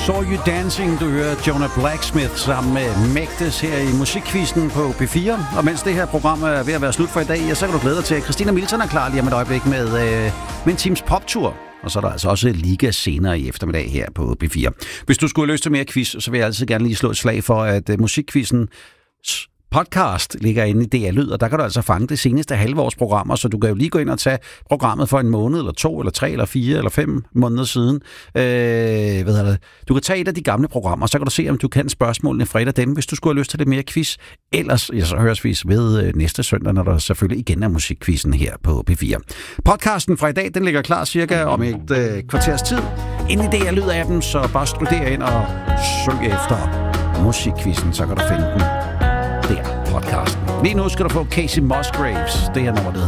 Saw You Dancing, du hører Jonah Blacksmith sammen med Magdes her i Musikquizzen på P4. Og mens det her program er ved at være slut for i dag, så kan du glæde dig til, at Christina Milton er klar lige om et øjeblik med en times poptur. Og så er der altså også liga senere i eftermiddag her på P4. Hvis du skulle have lyst til mere quiz, så vil jeg altid gerne lige slå et slag for, at Musikquizzen podcast ligger inde i DR Lyd, og der kan du altså fange det seneste halvårsprogrammer, så du kan jo lige gå ind og tage programmet for en måned, eller 2, eller 3, eller 4, eller 5 måneder siden. Du kan tage et af de gamle programmer, så kan du se, om du kan spørgsmålene fra et af dem, hvis du skulle have lyst til det mere quiz. Ellers så høres vi ved næste søndag, når der selvfølgelig igen er musikquizzen her på P4. Podcasten fra i dag, den ligger klar cirka om et kvarters tid. Inde i DR Lyd-appen, så bare studer ind og søg efter musikquizzen, så kan du finde den der podcasten. Lige nu skal du få Casey Musgraves. Det her nummer,